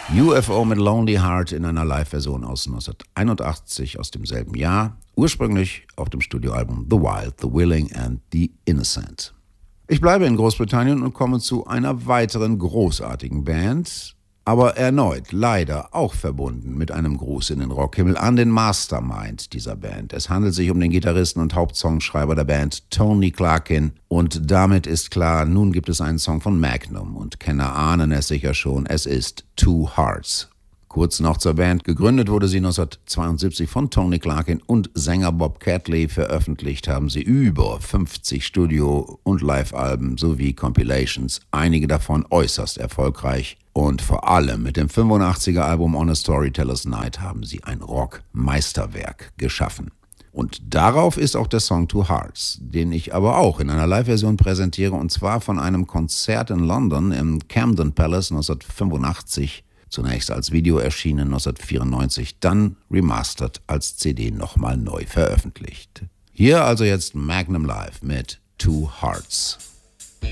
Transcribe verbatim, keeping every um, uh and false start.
U F O mit Lonely Heart in einer Live-Version aus neunzehnhunderteinundachtzig aus demselben Jahr, ursprünglich auf dem Studioalbum The Wild, The Willing and The Innocent. Ich bleibe in Großbritannien und komme zu einer weiteren großartigen Band, aber erneut leider auch verbunden mit einem Gruß in den Rockhimmel an den Mastermind dieser Band. Es handelt sich um den Gitarristen und Hauptsongschreiber der Band, Tony Clarkin. Und damit ist klar, nun gibt es einen Song von Magnum und Kenner ahnen es sicher schon, es ist Two Hearts. Kurz noch zur Band. Gegründet wurde sie neunzehnhundertzweiundsiebzig von Tony Clarkin und Sänger Bob Catley. Veröffentlicht haben sie über fünfzig Studio- und Live-Alben sowie Compilations, einige davon äußerst erfolgreich. Und vor allem mit dem fünfundachtziger Album On a Storyteller's Night haben sie ein Rock-Meisterwerk geschaffen. Und darauf ist auch der Song Two Hearts, den ich aber auch in einer Live-Version präsentiere, und zwar von einem Konzert in London im Camden Palace neunzehnhundertfünfundachtzig. Zunächst als Video erschienen neunzehnhundertvierundneunzig, dann remastered als C D nochmal neu veröffentlicht. Hier also jetzt Magnum Live mit Two Hearts.